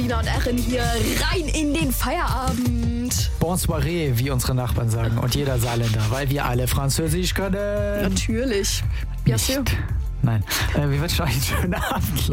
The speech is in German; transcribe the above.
Ina und Erin hier rein in den Feierabend. Bonsoiré, wie unsere Nachbarn sagen. Und jeder Saarländer, weil wir alle Französisch können. Natürlich. Bien sûr. Nicht. Nein. Wir wünschen euch einen schönen Abend.